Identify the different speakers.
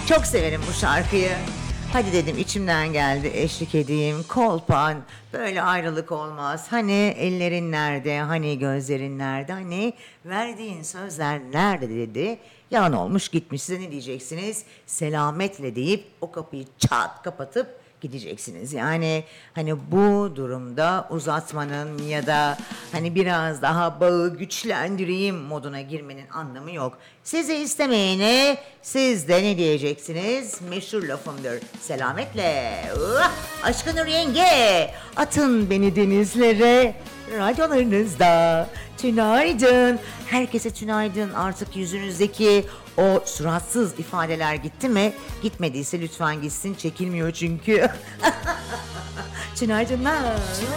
Speaker 1: Çok severim bu şarkıyı. Hadi dedim içimden geldi eşlik edeyim. Kolpan böyle ayrılık olmaz. Hani ellerin nerede? Hani gözlerin nerede? Hani verdiğin sözler nerede dedi. Yalan olmuş gitmiş. Size ne diyeceksiniz? Selametle deyip o kapıyı çat kapatıp gideceksiniz. Yani hani bu durumda uzatmanın ya da hani biraz daha bağı güçlendireyim moduna girmenin anlamı yok. Sizi istemeyene siz de ne diyeceksiniz? Meşhur lafımdır. Selametle. Aşkın Nur Yenge. Atın beni denizlere. Radyolarınızda. Tünaydın. Herkese tünaydın. Artık yüzünüzdeki o suratsız ifadeler gitti mi? Gitmediyse lütfen gitsin. Çekilmiyor çünkü. Tünaydınlar.